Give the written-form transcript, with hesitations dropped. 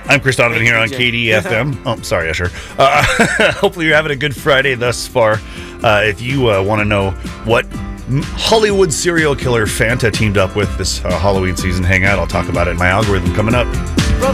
I'm Chris Donovan Thanks, here on DJ. KDFM. Oh, sorry, Usher. Hopefully you're having a good Friday thus far. If you want to know what Hollywood serial killer Fanta teamed up with this Halloween season, hang out. I'll talk about it in my algorithm coming up.